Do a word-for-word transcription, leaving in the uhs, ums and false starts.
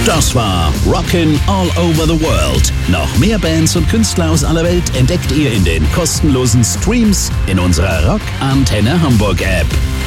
Das war Rockin' All Over the World. Noch mehr Bands und Künstler aus aller Welt entdeckt ihr in den kostenlosen Streams in unserer Rock Antenne Hamburg App.